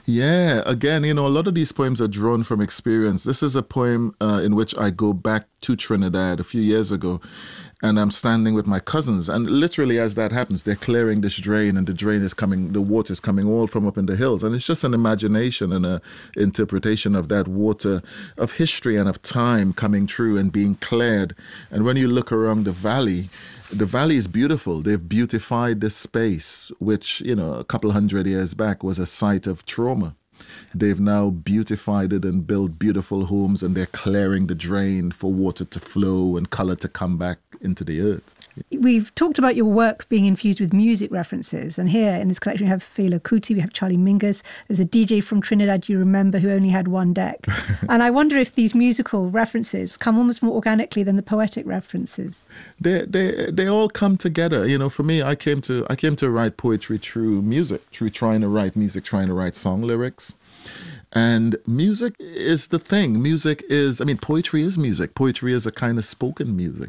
Yeah, again, a lot of these poems are drawn from experience. This is a poem in which I go back to Trinidad a few years ago, and I'm standing with my cousins. And literally, as that happens, they're clearing this drain, and the water is coming all from up in the hills. And it's just an imagination and an interpretation of that water, of history and of time coming through and being cleared. And when you look around the valley is beautiful. They've beautified this space, which, a couple hundred years back was a site of trauma. They've now beautified it and built beautiful homes, and they're clearing the drain for water to flow and color to come back into the earth. We've talked about your work being infused with music references. And here in this collection, we have Fela Kuti, we have Charlie Mingus. There's a DJ from Trinidad you remember who only had one deck. And I wonder if these musical references come almost more organically than the poetic references. They all come together. For me, I came to write poetry through music, through trying to write music, trying to write song lyrics. And music is the thing. Poetry is music. Poetry is a kind of spoken music,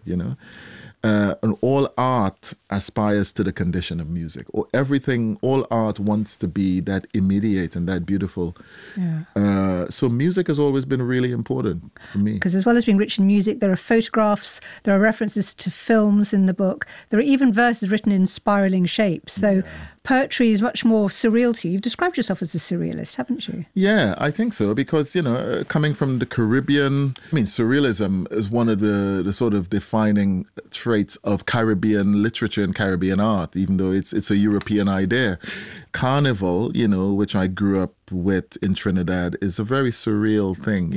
and all art aspires to the condition of music. All art wants to be that immediate and that beautiful. Yeah. So music has always been really important for me. Because as well as being rich in music, there are photographs, there are references to films in the book. There are even verses written in spiraling shapes. So poetry is much more surreal to you. You've described yourself as a surrealist, haven't you? Yeah, I think so, because, coming from the Caribbean, surrealism is one of the sort of defining traits of Caribbean literature and Caribbean art, even though it's a European idea. Carnival, which I grew up with in Trinidad, is a very surreal thing,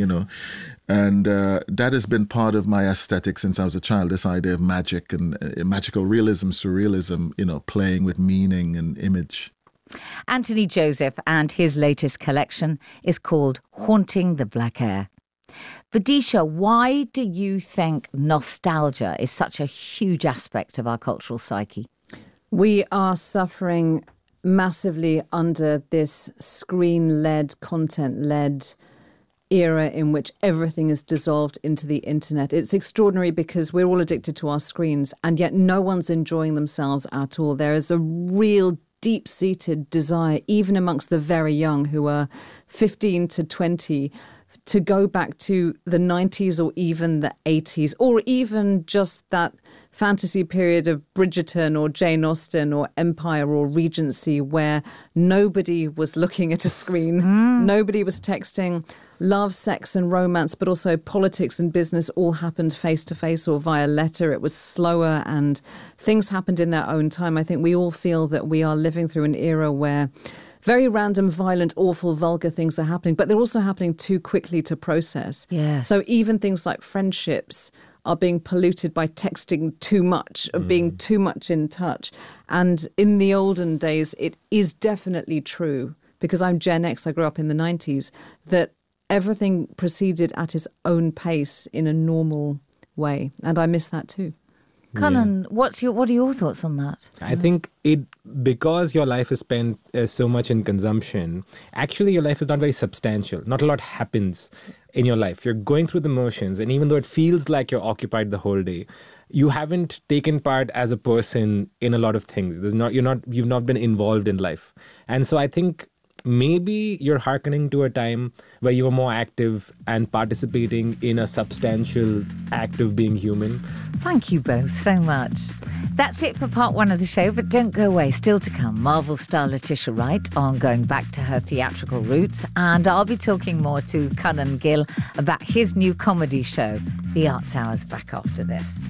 And that has been part of my aesthetic since I was a child, this idea of magic and magical realism, surrealism, playing with meaning and image. Anthony Joseph, and his latest collection is called Haunting the Black Air. Vidisha, why do you think nostalgia is such a huge aspect of our cultural psyche? We are suffering massively under this screen-led, content-led era in which everything is dissolved into the internet. It's extraordinary because we're all addicted to our screens, and yet no one's enjoying themselves at all. There is a real deep-seated desire, even amongst the very young who are 15 to 20, to go back to the 90s or even the 80s, or even just that fantasy period of Bridgerton or Jane Austen or Empire or Regency, where nobody was looking at a screen, nobody was texting. Love, sex and romance, but also politics and business all happened face-to-face or via letter. It was slower and things happened in their own time. I think we all feel that we are living through an era where very random, violent, awful, vulgar things are happening, but they're also happening too quickly to process. Yes. So even things like friendships are being polluted by texting too much, or being too much in touch. And in the olden days, it is definitely true, because I'm Gen X, I grew up in the 90s, that everything proceeded at its own pace in a normal way. And I miss that too. Kanan, what are your thoughts on that? I think because your life is spent so much in consumption, actually your life is not very substantial. Not a lot happens in your life. You're going through the motions, and even though it feels like you're occupied the whole day, you haven't taken part as a person in a lot of things. You've not been involved in life. And so I think maybe you're hearkening to a time where you were more active and participating in a substantial act of being human. Thank you both so much. That's it for part one of the show, but don't go away. Still to come, Marvel star Letitia Wright on going back to her theatrical roots, and I'll be talking more to Kanan Gill about his new comedy show, The Arts Hour's back after this.